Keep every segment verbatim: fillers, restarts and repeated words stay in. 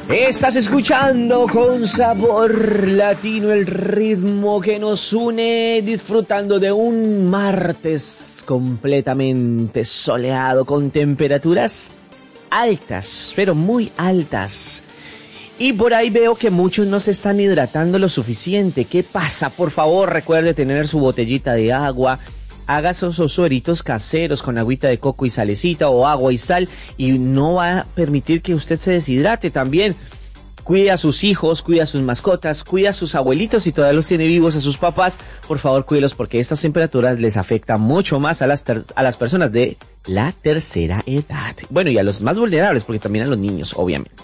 Estás escuchando con sabor latino el ritmo que nos une, disfrutando de un martes completamente soleado con temperaturas altas, pero muy altas. Y por ahí veo que muchos no se están hidratando lo suficiente. ¿Qué pasa? Por favor, recuerde tener su botellita de agua. Haga esos sueritos caseros con agüita de coco y salecita o agua y sal y no va a permitir que usted se deshidrate también. Cuide a sus hijos, cuide a sus mascotas, cuide a sus abuelitos si todavía los tiene vivos, a sus papás. Por favor, cuídelos porque estas temperaturas les afectan mucho más a las, ter- a las personas de la tercera edad. Bueno, y a los más vulnerables porque también a los niños, obviamente.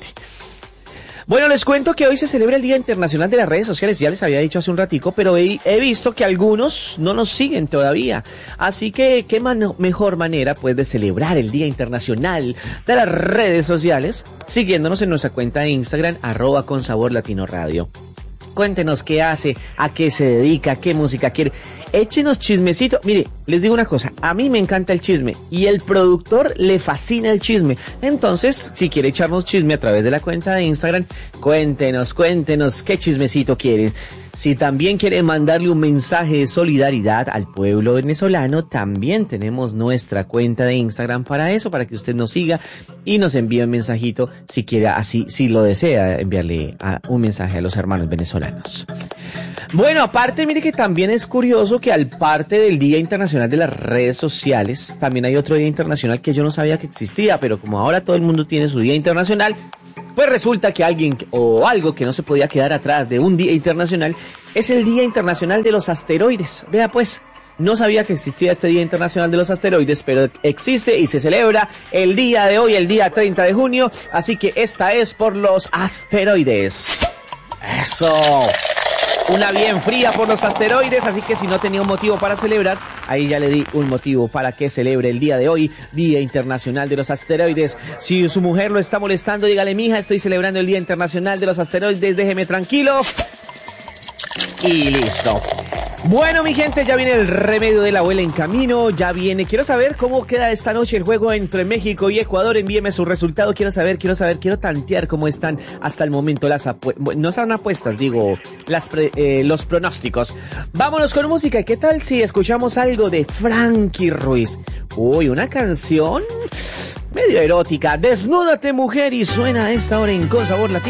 Bueno, les cuento que hoy se celebra el Día Internacional de las Redes Sociales, ya les había dicho hace un ratico, pero he, he visto que algunos no nos siguen todavía. Así que, ¿qué man- mejor manera pues de celebrar el Día Internacional de las Redes Sociales? Siguiéndonos en nuestra cuenta de Instagram, arroba con sabor latino radio. Cuéntenos qué hace, a qué se dedica, qué música quiere. Échenos chismecito. Mire, les digo una cosa, a mí me encanta el chisme y el productor le fascina el chisme. Entonces, si quiere echarnos chisme a través de la cuenta de Instagram, cuéntenos, cuéntenos qué chismecito quieren. Si también quiere mandarle un mensaje de solidaridad al pueblo venezolano, también tenemos nuestra cuenta de Instagram para eso, para que usted nos siga y nos envíe un mensajito si quiere, así, si lo desea, enviarle a, un mensaje a los hermanos venezolanos. Bueno, aparte, mire que también es curioso que al parte del Día Internacional de las Redes Sociales, también hay otro Día Internacional que yo no sabía que existía, pero como ahora todo el mundo tiene su Día Internacional, pues resulta que alguien o algo que no se podía quedar atrás de un día internacional es el Día Internacional de los Asteroides. Vea pues, no sabía que existía este Día Internacional de los Asteroides, pero existe y se celebra el día de hoy, el día treinta de junio, así que esta es por los asteroides. ¡Eso! Una bien fría por los asteroides, así que si no tenía un motivo para celebrar, ahí ya le di un motivo para que celebre el día de hoy, Día Internacional de los Asteroides. Si su mujer lo está molestando, dígale, mija, estoy celebrando el Día Internacional de los Asteroides, déjeme tranquilo. Y listo. Bueno, mi gente, ya viene el remedio de la abuela en camino, ya viene. Quiero saber cómo queda esta noche el juego entre México y Ecuador. Envíeme su resultado. Quiero saber, quiero saber, quiero tantear cómo están hasta el momento las apuestas. No son apuestas, digo, las pre- eh, los pronósticos. Vámonos con música. ¿Qué tal si escuchamos algo de Frankie Ruiz? Uy, una canción medio erótica. Desnúdate, mujer, y suena a esta hora en Con Sabor Latino.